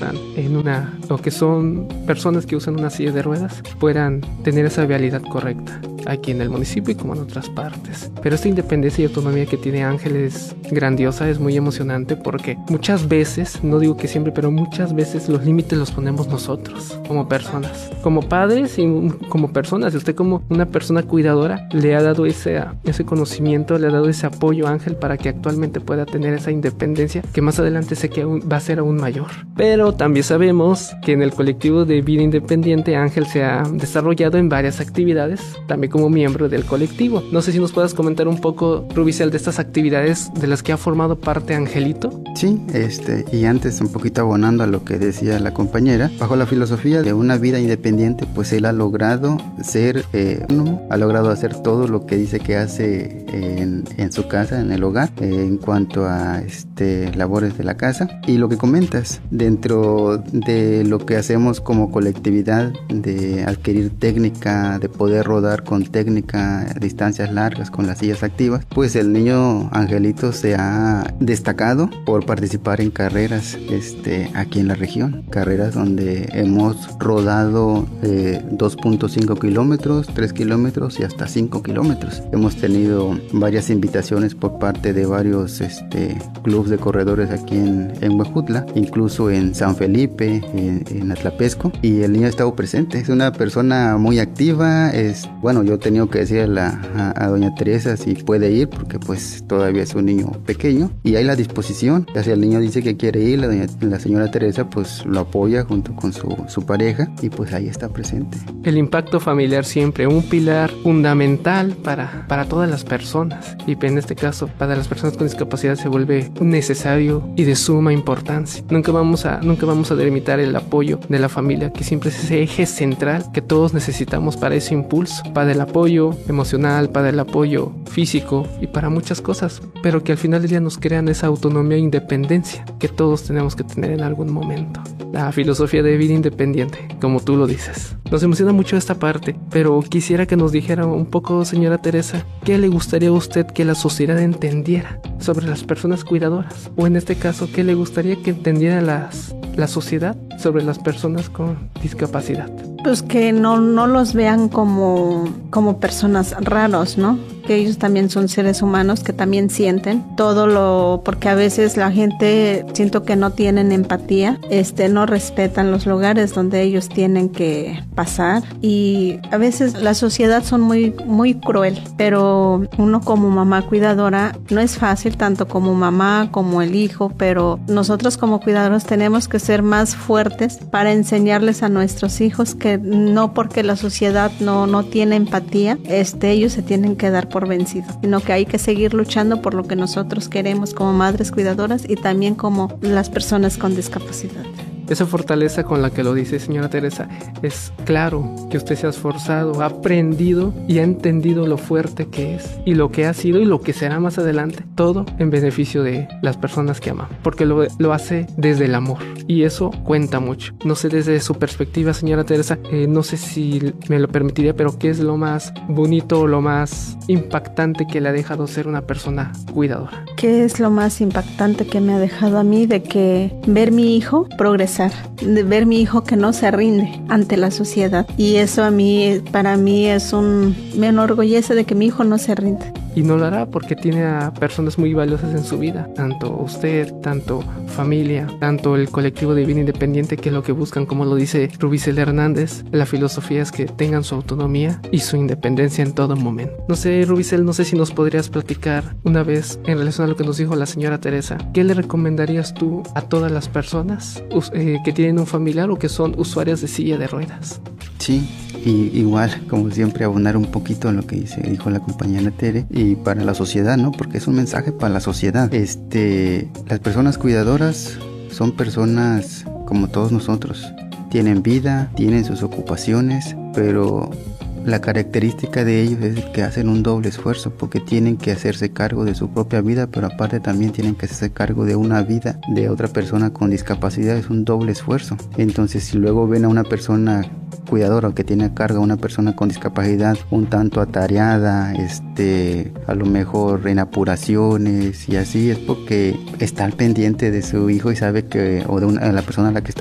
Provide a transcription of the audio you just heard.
están o que son personas que usan una silla de ruedas puedan tener esa vialidad correcta aquí en el municipio y como en otras partes. Pero esta independencia y autonomía que tiene Ángel es grandiosa, es muy emocionante porque muchas veces, no digo que siempre, pero muchas veces los límites los ponemos nosotros como personas, como padres y como personas. Y usted como una persona cuidadora le ha dado ese conocimiento, le ha dado ese apoyo a Ángel para que actualmente pueda tener esa independencia que más adelante sé que va a ser aún mayor. Pero también sabemos que en el colectivo de vida independiente Ángel se ha desarrollado en varias actividades, también como miembro del colectivo. No sé si nos puedas comentar un poco, Rubicel, de estas actividades de las que ha formado parte Angelito. Sí, y antes un poquito abonando a lo que decía la compañera, bajo la filosofía de una vida independiente, pues él ha logrado ser ha logrado hacer todo lo que dice que hace en su casa, en el hogar, en cuanto a labores de la casa. Y lo que comentas, dentro de lo que hacemos como colectividad, de adquirir técnica, de poder rodar con técnica a distancias largas con las sillas activas, pues el niño Angelito se ha destacado por participar en carreras aquí en la región, carreras donde hemos rodado 2.5 kilómetros, 3 kilómetros y hasta 5 kilómetros. Hemos tenido varias invitaciones por parte de varios clubes de corredores aquí en Huejutla, incluso en San Felipe, en Atlapesco, y el niño ha estado presente. Es una persona muy activa. Yo he tenido que decirle a doña Teresa si puede ir, porque pues todavía es un niño pequeño y hay la disposición. Ya si el niño dice que quiere ir, la señora Teresa pues lo apoya junto con su pareja y pues ahí está presente. El impacto familiar siempre, un pilar fundamental para todas las personas, y en este caso para las personas con discapacidad se vuelve necesario y de suma importancia. Nunca vamos a delimitar el apoyo de la familia, que siempre es ese eje central que todos necesitamos para ese impulso, para el apoyo emocional, para el apoyo físico y para muchas cosas, pero que al final del día nos crean esa autonomía e independencia que todos tenemos que tener en algún momento. La filosofía de vida independiente, como tú lo dices. Nos emociona mucho esta parte, pero quisiera que nos dijera un poco, señora Teresa, ¿qué le gustaría a usted que la sociedad entendiera sobre las personas cuidadoras? O en este caso, ¿qué le gustaría que entendiera la sociedad sobre las personas con discapacidad? Pues que no los vean como personas raros, ¿no? Que ellos también son seres humanos que también sienten porque a veces la gente siento que no tienen empatía, no respetan los lugares donde ellos tienen que pasar, y a veces la sociedad son muy, muy cruel, pero uno como mamá cuidadora no es fácil, tanto como mamá como el hijo, pero nosotros como cuidadores tenemos que ser más fuertes para enseñarles a nuestros hijos que no porque la sociedad no tiene empatía, ellos se tienen que dar por vencidos, sino que hay que seguir luchando por lo que nosotros queremos como madres cuidadoras y también como las personas con discapacidad. Esa fortaleza con la que lo dice, señora Teresa, es claro que usted se ha esforzado, ha aprendido y ha entendido lo fuerte que es y lo que ha sido y lo que será más adelante, todo en beneficio de las personas que ama, porque lo hace desde el amor y eso cuenta mucho. No sé, desde su perspectiva, señora Teresa, no sé si me lo permitiría, pero ¿qué es lo más bonito o lo más impactante que le ha dejado ser una persona cuidadora? ¿Qué es lo más impactante que me ha dejado a mí? De que ver mi hijo progresar, de ver mi hijo que no se rinde ante la sociedad, y eso para mí me enorgullece de que mi hijo no se rinde. Y no lo hará porque tiene a personas muy valiosas en su vida, tanto usted, tanto familia, tanto el colectivo de vida independiente, que es lo que buscan, como lo dice Rubicel Hernández. La filosofía es que tengan su autonomía y su independencia en todo momento. No sé, Rubicel, no sé si nos podrías platicar una vez en relación a lo que nos dijo la señora Teresa. ¿Qué le recomendarías tú a todas las personas que tienen un familiar o que son usuarias de silla de ruedas? Sí, y igual, como siempre, abonar un poquito en lo que dijo la compañera Tere, y para la sociedad, ¿no? Porque es un mensaje para la sociedad. Las personas cuidadoras son personas como todos nosotros. Tienen vida, tienen sus ocupaciones, pero la característica de ellos es que hacen un doble esfuerzo, porque tienen que hacerse cargo de su propia vida, pero aparte también tienen que hacerse cargo de una vida de otra persona con discapacidad. Es un doble esfuerzo. Entonces, si luego ven a una persona cuidadora que tiene a cargo a una persona con discapacidad un tanto atareada, a lo mejor en apuraciones y así, es porque está al pendiente de su hijo y sabe que, o de la persona a la que está